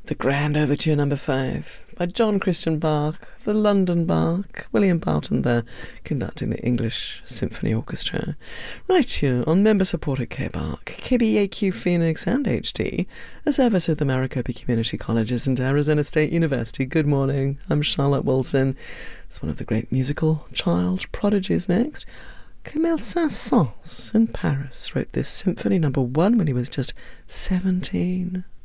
The Grand Overture Number 5 by John Christian Bach, the London Bach, William Barton there, conducting the English Symphony Orchestra. Right here on member-supported KBARC, KBAQ Phoenix and HD, a service of the Maricopa Community Colleges and Arizona State University. Good morning, I'm Charlotte Wilson. It's one of the great musical child prodigies next. Camille Saint-Saëns in Paris wrote this Symphony No. 1 when he was just 17.